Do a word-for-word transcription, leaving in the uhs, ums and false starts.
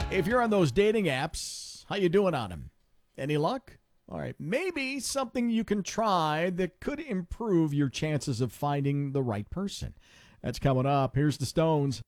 If you're on those dating apps, how you doing on them? Any luck? All right, maybe something you can try that could improve your chances of finding the right person. That's coming up. Here's the Stones.